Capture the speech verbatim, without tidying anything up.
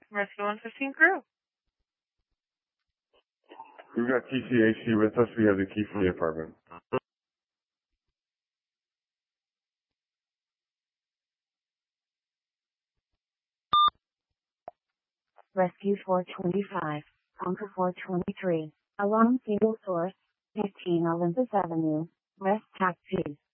Rescue one fifteen crew. We've got T C A C with us. We have the key for the apartment. Rescue four twenty-five, Conquer four twenty-three, along single source, fifteen Olympus Avenue, West Taxis.